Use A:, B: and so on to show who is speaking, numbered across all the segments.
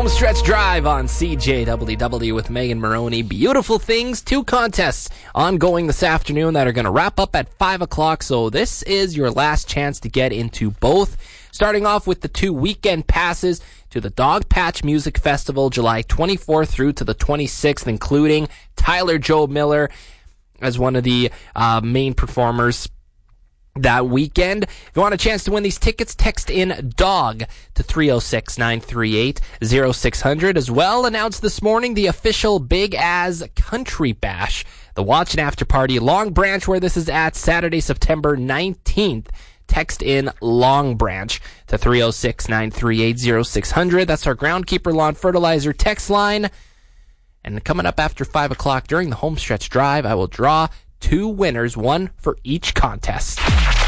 A: Homestretch Drive on CJWW with Megan Maroney. Beautiful things, 2 contests ongoing this afternoon that are going to wrap up at 5 o'clock. So this is your last chance to get into both. Starting off with the 2 weekend passes to the Dogpatch Music Festival, July 24th through to the 26th, including Tyler Joe Miller as one of the main performers that weekend. If you want a chance to win these tickets, text in DOG to 306-938-0600. As well, announced this morning the official Big Az Country Bash, the watch and after party, Long Branch, where this is at Saturday, September 19th. Text in Long Branch to 306-938-0600. That's our Groundkeeper Lawn Fertilizer text line. And coming up after 5 o'clock during the Homestretch Drive, I will draw 2 winners, 1 for each contest.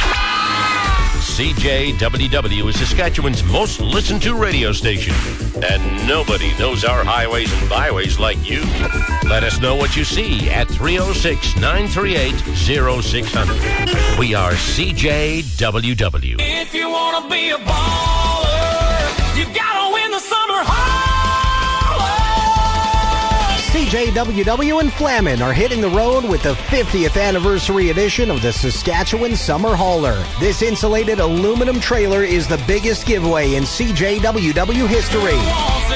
B: CJWW is Saskatchewan's most listened to radio station, and nobody knows our highways and byways like you. Let us know what you see at 306-938-0600. We are CJWW.
C: If you want to be a baller, you gotta win the summer holler.
D: CJWW and Flamin are hitting the road with the 50th anniversary edition of the Saskatchewan Summer Hauler. This insulated aluminum trailer is the biggest giveaway in CJWW history.